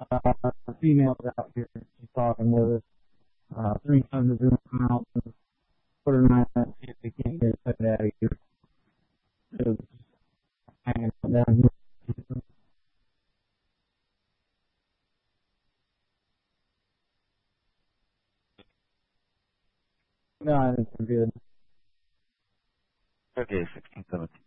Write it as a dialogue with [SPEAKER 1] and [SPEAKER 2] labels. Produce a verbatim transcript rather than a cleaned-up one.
[SPEAKER 1] uh, females out here. She's talking with us. Uh, three times a Zoom house and put her in my see if they can't get it out of here. So just hanging out down here. No, I think we're good.
[SPEAKER 2] Okay, sixteen seventeen.